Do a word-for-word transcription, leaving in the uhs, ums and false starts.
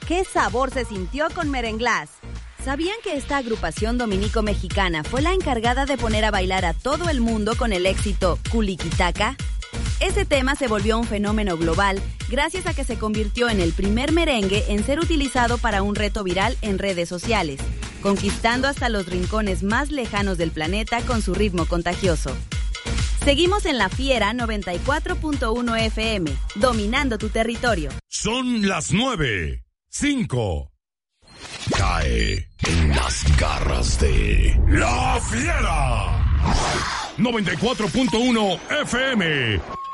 ¿Qué sabor se sintió con Merenglás? ¿Sabían que esta agrupación dominico-mexicana fue la encargada de poner a bailar a todo el mundo con el éxito Culiquitaca? Ese tema se volvió un fenómeno global gracias a que se convirtió en el primer merengue en ser utilizado para un reto viral en redes sociales, conquistando hasta los rincones más lejanos del planeta con su ritmo contagioso. Seguimos en La Fiera noventa y cuatro punto uno F M, dominando tu territorio. Son las nueve, cinco. Cae en las garras de La Fiera noventa y cuatro punto uno F M.